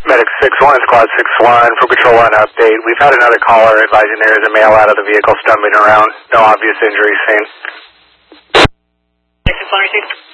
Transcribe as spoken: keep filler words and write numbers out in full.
Medic six one, Squad six one, for Patrol one update. We've had another caller advising there is a male out of the vehicle stumbling around. No obvious injuries seen. six one received.